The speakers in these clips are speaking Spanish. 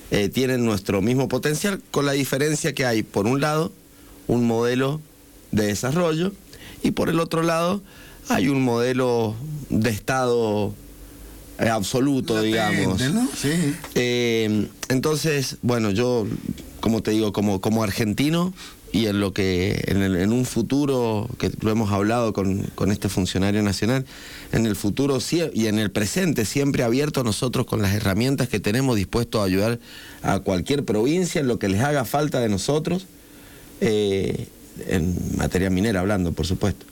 tienen nuestro mismo potencial, con la diferencia que hay, por un lado, un modelo de desarrollo, y por el otro lado, hay un modelo de Estado absoluto, digamos, ¿no? Sí. Entonces, bueno, yo, como te digo, como argentino, y en lo que en un futuro, que lo hemos hablado con este funcionario nacional, en el futuro y en el presente, siempre abierto a nosotros con las herramientas que tenemos, dispuestos a ayudar a cualquier provincia en lo que les haga falta de nosotros, en materia minera hablando, por supuesto.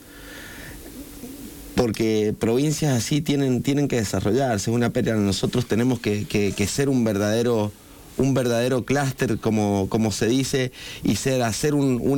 Porque provincias así tienen que desarrollarse, es una pérdida. Nosotros tenemos que ser un verdadero clúster, como se dice, y hacer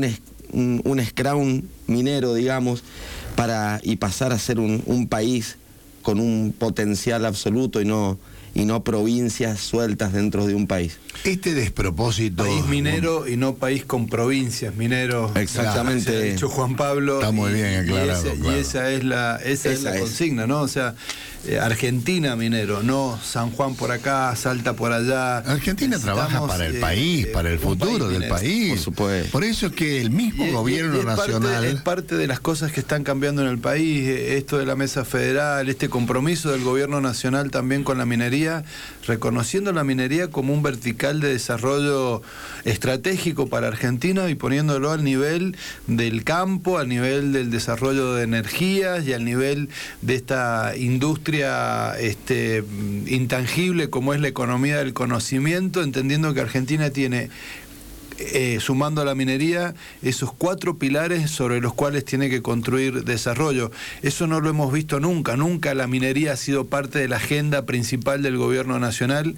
un scrum minero, digamos, y pasar a ser un país con un potencial absoluto y no provincias sueltas dentro de un país. Este despropósito... País minero y no país con provincias, minero. Exactamente. Ha dicho Juan Pablo. Está muy bien aclarado. Y esa es la consigna, ¿no? O sea, Argentina minero, no San Juan por acá, Salta por allá. Argentina trabaja para el país, para el futuro del país. Por supuesto. Por eso es que el mismo gobierno nacional... Es parte de las cosas que están cambiando en el país, esto de la mesa federal, este compromiso del gobierno nacional también con la minería, reconociendo la minería como un vertical de desarrollo estratégico para Argentina y poniéndolo al nivel del campo, al nivel del desarrollo de energías y al nivel de esta industria intangible como es la economía del conocimiento, entendiendo que Argentina tiene, sumando a la minería, esos 4 pilares sobre los cuales tiene que construir desarrollo. Eso no lo hemos visto nunca la minería ha sido parte de la agenda principal del gobierno nacional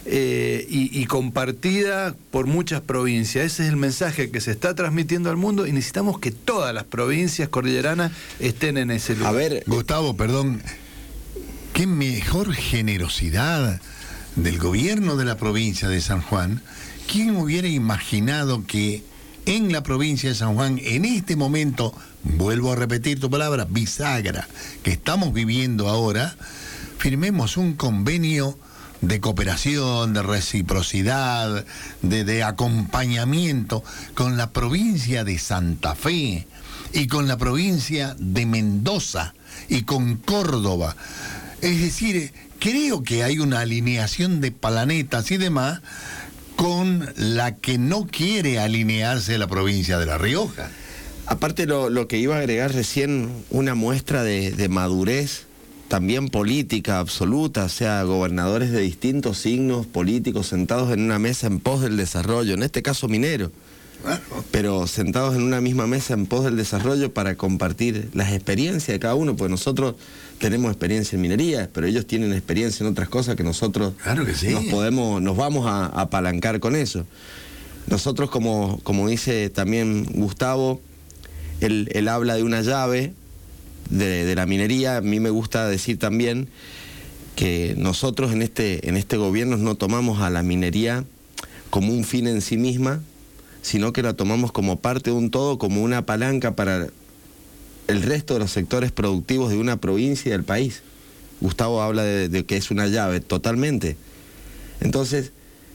y compartida por muchas provincias. Ese es el mensaje que se está transmitiendo al mundo y necesitamos que todas las provincias cordilleranas estén en ese lugar. A ver, Gustavo, perdón, qué mejor generosidad del gobierno de la provincia de San Juan. ¿Quién hubiera imaginado que en la provincia de San Juan, en este momento, vuelvo a repetir tu palabra, bisagra, que estamos viviendo ahora, firmemos un convenio de cooperación, de reciprocidad, de acompañamiento con la provincia de Santa Fe y con la provincia de Mendoza y con Córdoba? Es decir, creo que hay una alineación de planetas y demás con la que no quiere alinearse la provincia de La Rioja. Aparte lo que iba a agregar recién, una muestra de madurez también política absoluta, o sea, gobernadores de distintos signos políticos sentados en una mesa en pos del desarrollo, en este caso minero, pero sentados en una misma mesa en pos del desarrollo para compartir las experiencias de cada uno, pues nosotros tenemos experiencia en minería, pero ellos tienen experiencia en otras cosas que nosotros claro que sí. nos vamos a apalancar con eso. Nosotros, como dice también Gustavo, él habla de una llave de la minería. A mí me gusta decir también que nosotros en este gobierno no tomamos a la minería como un fin en sí misma, sino que la tomamos como parte de un todo, como una palanca para el resto de los sectores productivos de una provincia y del país. Gustavo habla de que es una llave, totalmente. Entonces,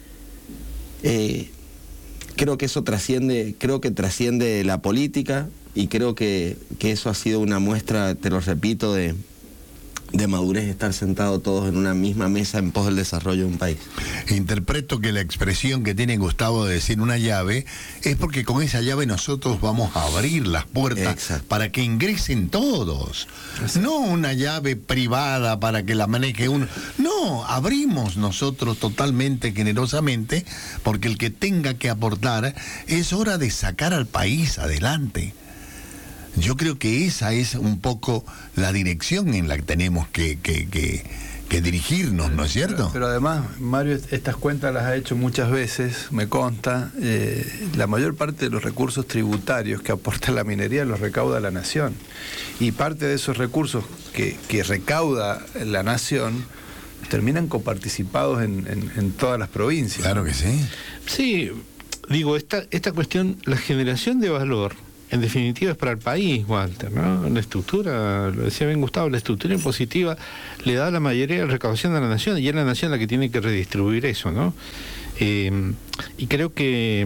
creo que eso trasciende la política, y creo que eso ha sido una muestra, te lo repito, de madurez, estar sentados todos en una misma mesa en pos del desarrollo de un país. Interpreto que la expresión que tiene Gustavo de decir una llave es porque con esa llave nosotros vamos a abrir las puertas. Exacto. Para que ingresen todos. Exacto. No una llave privada para que la maneje uno. No, abrimos nosotros totalmente, generosamente, porque el que tenga que aportar, es hora de sacar al país adelante. Yo creo que esa es un poco la dirección en la que tenemos que dirigirnos, ¿no es cierto? Pero además, Mario, estas cuentas las ha hecho muchas veces, me consta. La mayor parte de los recursos tributarios que aporta la minería los recauda la nación. Y parte de esos recursos que recauda la nación terminan coparticipados en todas las provincias. Claro que sí. Sí, digo, esta cuestión, la generación de valor en definitiva es para el país, Walter, ¿no? La estructura, lo decía bien Gustavo, la estructura impositiva le da la mayoría de la recaudación a la nación, y es la nación la que tiene que redistribuir eso, ¿no? Y creo que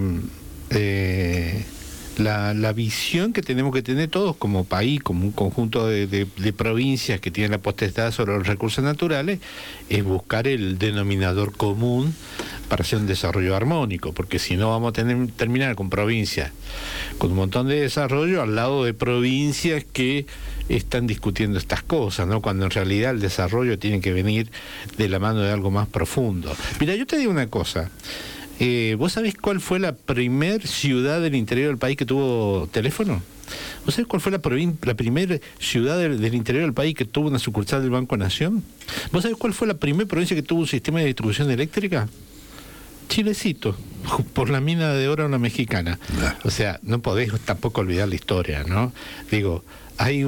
la visión que tenemos que tener todos como país, como un conjunto de provincias que tienen la potestad sobre los recursos naturales, es buscar el denominador común para hacer un desarrollo armónico, porque si no vamos a terminar con provincias con un montón de desarrollo al lado de provincias que están discutiendo estas cosas, ¿no? Cuando en realidad el desarrollo tiene que venir de la mano de algo más profundo. Mira, yo te digo una cosa. ¿Vos sabés cuál fue la primer ciudad del interior del país que tuvo teléfono? ¿Vos sabés cuál fue la primera ciudad del interior del país que tuvo una sucursal del Banco Nación? ¿Vos sabés cuál fue la primera provincia que tuvo un sistema de distribución eléctrica? Chilecito, por la mina de oro la mexicana. O sea, no podés tampoco olvidar la historia, ¿no? Digo, hay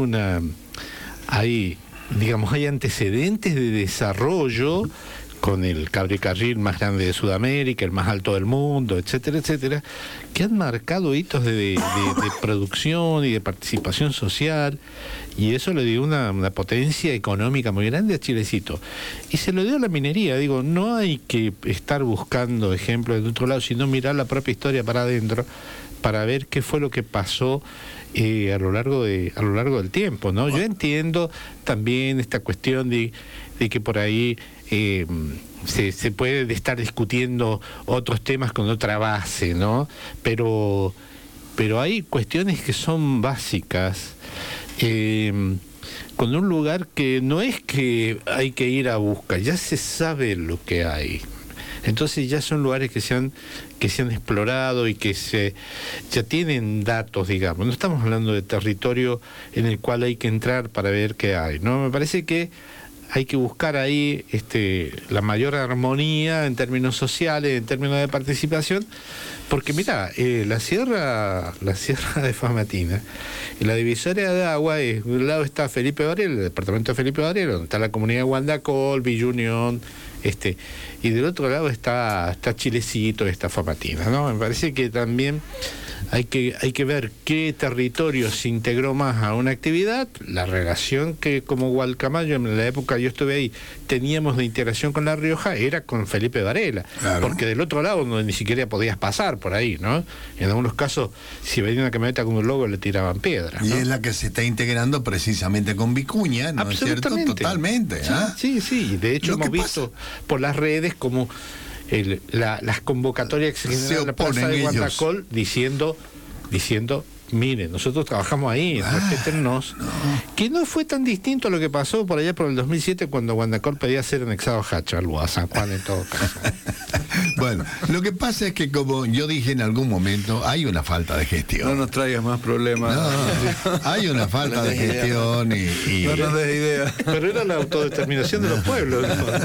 antecedentes de desarrollo con el cablecarril más grande de Sudamérica, el más alto del mundo, etcétera, etcétera, que han marcado hitos de producción y de participación social, y eso le dio una potencia económica muy grande a Chilecito. Y se lo dio a la minería. Digo, no hay que estar buscando ejemplos de otro lado, sino mirar la propia historia para adentro, para ver qué fue lo que pasó a lo largo del tiempo, ¿no? Yo entiendo también esta cuestión de que por ahí se puede estar discutiendo otros temas con otra base, ¿no? Pero hay cuestiones que son básicas, con un lugar que no es que hay que ir a buscar, ya se sabe lo que hay. Entonces ya son lugares que se han explorado y que ya tienen datos, digamos. No estamos hablando de territorio en el cual hay que entrar para ver qué hay, ¿no? Me parece que hay que buscar ahí la mayor armonía en términos sociales, en términos de participación, porque mira, la sierra de Famatina, la divisoria de agua, de un lado está Felipe Varela, el departamento de Felipe Varela, donde está la comunidad de Guandacol, Villa Unión, y del otro lado está Chilecito, está Famatina, ¿no? Me parece que también hay que ver qué territorio se integró más a una actividad, la relación que como Gualcamayo, en la época yo estuve ahí, teníamos de integración con La Rioja, era con Felipe Varela, claro. Porque del otro lado no, ni siquiera podías pasar por ahí, ¿no? En algunos casos, si venía una camioneta con un logo, le tiraban piedras, ¿no? Y es la que se está integrando precisamente con Vicuña, ¿no es cierto? Totalmente. Sí, y de hecho hemos visto por las redes como las convocatorias que se generan en la plaza de Guandacol diciendo, miren, nosotros trabajamos ahí, respétennos. No. Que no fue tan distinto a lo que pasó por allá por el 2007 cuando Guandacol pedía ser anexado a Hachalbo, a San Juan en todo caso. Bueno, lo que pasa es que, como yo dije en algún momento, hay una falta de gestión. No nos traigas más problemas. No, hay una falta de gestión y no nos des idea. Pero era la autodeterminación de los pueblos.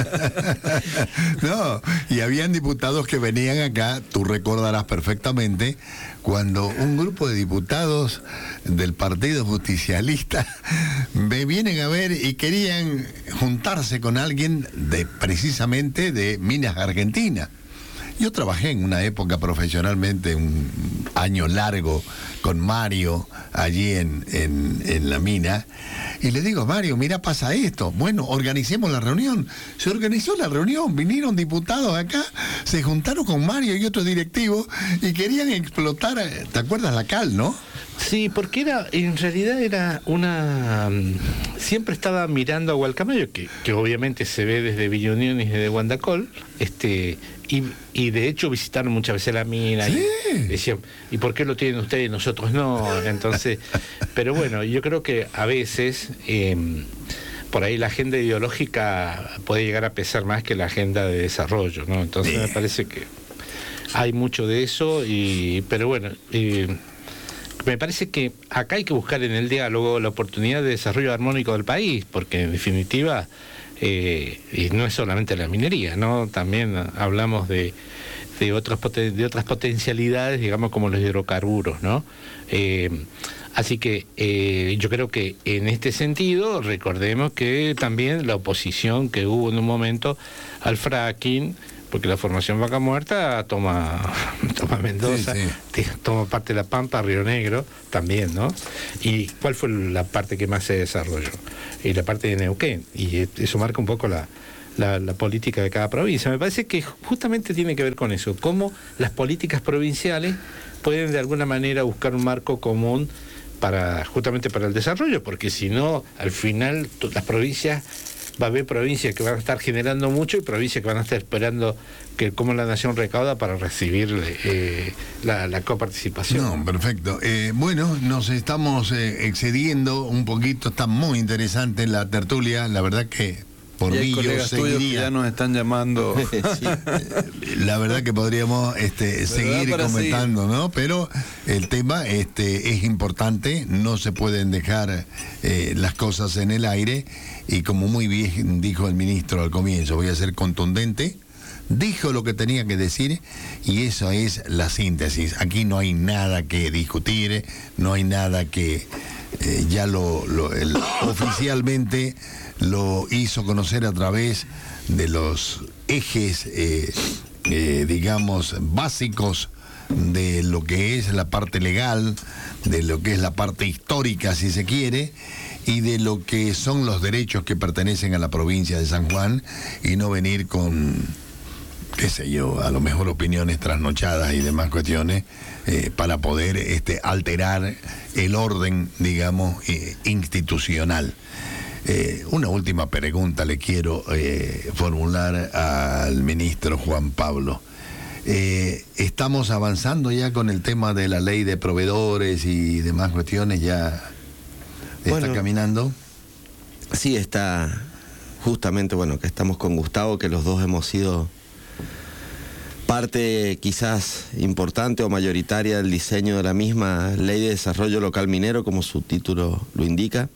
No, y habían diputados que venían acá, tú recordarás perfectamente, cuando un grupo de diputados del Partido Justicialista me vienen a ver y querían juntarse con alguien precisamente de Minas Argentina. Yo trabajé en una época profesionalmente, un año largo, con Mario allí en la mina, y le digo, Mario, mira, pasa esto. Bueno, organicemos la reunión. Se organizó la reunión, vinieron diputados acá, se juntaron con Mario y otros directivos y querían explotar, ¿te acuerdas la cal, no? Sí, porque en realidad era siempre estaba mirando a Gualcamayo, que obviamente se ve desde Villa Unión y desde Guandacol, y de hecho visitaron muchas veces la mina, ¿sí? Y decían, ¿y por qué lo tienen ustedes y nosotros no? Entonces, pero bueno, yo creo que a veces por ahí la agenda ideológica puede llegar a pesar más que la agenda de desarrollo, ¿no? Entonces me parece que hay mucho de eso, pero bueno, me parece que acá hay que buscar en el diálogo la oportunidad de desarrollo armónico del país, porque en definitiva y no es solamente la minería, ¿no? También hablamos de otras potencialidades, digamos, como los hidrocarburos, ¿no? Así que yo creo que en este sentido recordemos que también la oposición que hubo en un momento al fracking porque la formación Vaca Muerta toma Mendoza, toma parte de La Pampa, Río Negro también, ¿no? ¿Y cuál fue la parte que más se desarrolló? Y la parte de Neuquén, y eso marca un poco la política de cada provincia. Me parece que justamente tiene que ver con eso, cómo las políticas provinciales pueden de alguna manera buscar un marco común justamente para el desarrollo, porque si no, al final las provincias, va a haber provincias que van a estar generando mucho y provincias que van a estar esperando que cómo la nación recauda para recibir la coparticipación. No, perfecto. Bueno, nos estamos excediendo un poquito, está muy interesante la tertulia, la verdad que por y hay mí colegas yo tuyos seguiría. que ya nos están llamando. Sí. La verdad que podríamos seguir comentando, ¿no? Pero el tema es importante, no se pueden dejar las cosas en el aire, y como muy bien dijo el ministro al comienzo, voy a ser contundente, dijo lo que tenía que decir, y eso es la síntesis. Aquí no hay nada que discutir, no hay nada que oficialmente lo hizo conocer a través de los ejes, digamos, básicos de lo que es la parte legal, de lo que es la parte histórica, si se quiere, y de lo que son los derechos que pertenecen a la provincia de San Juan, y no venir con, qué sé yo, a lo mejor opiniones trasnochadas y demás cuestiones, para poder alterar el orden, digamos, institucional. Una última pregunta le quiero formular al ministro Juan Pablo. ¿Estamos avanzando ya con el tema de la ley de proveedores y demás cuestiones? ¿Ya está caminando? Sí, está justamente, que estamos con Gustavo, que los dos hemos sido parte quizás importante o mayoritaria del diseño de la misma Ley de Desarrollo Local Minero, como su título lo indica.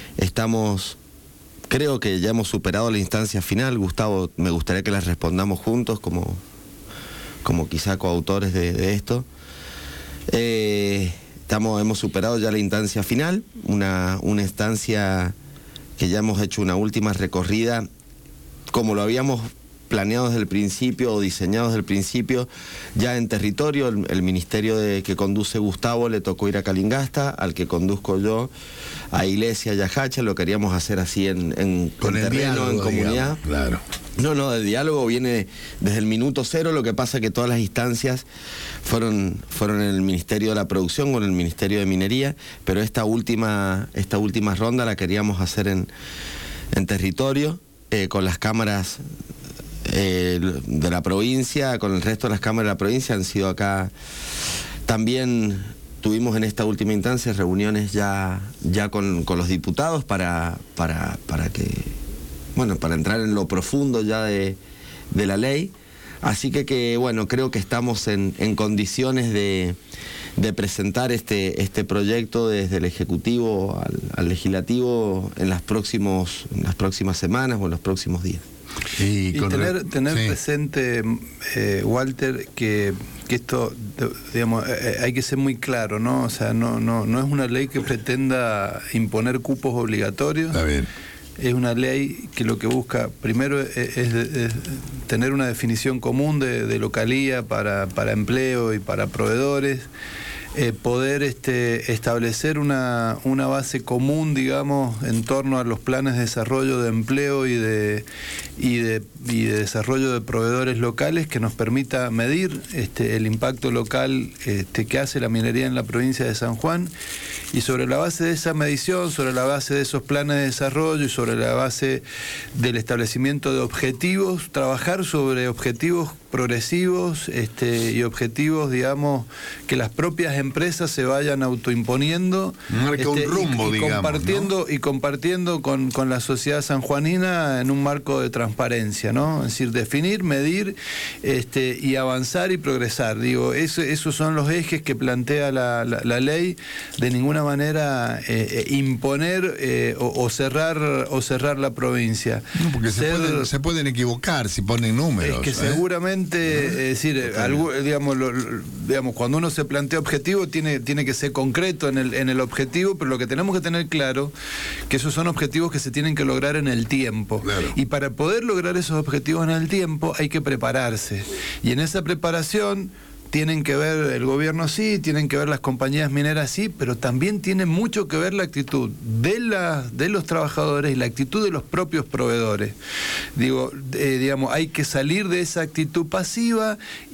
Creo que ya hemos superado la instancia final. Gustavo, me gustaría que las respondamos juntos como quizá coautores de esto. Hemos superado ya la instancia final, una instancia que ya hemos hecho una última recorrida, como lo habíamos planeado desde el principio o diseñado desde el principio, ya en territorio. El ministerio que conduce Gustavo le tocó ir a Calingasta, al que conduzco yo a Ilesia y a Hacha. Lo queríamos hacer así en terreno, diálogo, en comunidad. Digamos, claro. No, el diálogo viene desde el minuto cero. Lo que pasa que todas las instancias fueron en el Ministerio de la Producción o en el Ministerio de Minería, pero esta última ronda la queríamos hacer en territorio, con las cámaras de la provincia, con el resto de las cámaras de la provincia. Han sido acá. También tuvimos en esta última instancia reuniones ya con los diputados para entrar en lo profundo ya de la ley. Así que creo que estamos en condiciones de presentar este proyecto desde el Ejecutivo al Legislativo en las próximas semanas o en los próximos días. Y tener presente, Walter, que esto, digamos, hay que ser muy claro, ¿no? O sea, no es una ley que pretenda imponer cupos obligatorios. Está bien. Es una ley que lo que busca primero es tener una definición común de localía para empleo y para proveedores, poder establecer una base común, digamos, en torno a los planes de desarrollo de empleo y de desarrollo de proveedores locales, que nos permita medir el impacto local que hace la minería en la provincia de San Juan, y sobre la base de esa medición, sobre la base de esos planes de desarrollo y sobre la base del establecimiento de objetivos, trabajar sobre objetivos progresivos y objetivos, digamos, que las propias empresas se vayan autoimponiendo, marca un rumbo, compartiendo con la sociedad sanjuanina en un marco de transparencia, ¿no? Es decir, definir, medir y avanzar y progresar. Digo, esos son los ejes que plantea la ley. De ninguna manera imponer o cerrar la provincia. No, porque se pueden equivocar si ponen números. Es que seguramente obviamente, es decir, digamos, cuando uno se plantea objetivo, tiene que ser concreto en el objetivo, pero lo que tenemos que tener claro, que esos son objetivos que se tienen que lograr en el tiempo. Claro. Y para poder lograr esos objetivos en el tiempo, hay que prepararse. Y en esa preparación tienen que ver el gobierno, sí, tienen que ver las compañías mineras, sí, pero también tiene mucho que ver la actitud de los trabajadores y la actitud de los propios proveedores. Digamos, hay que salir de esa actitud pasiva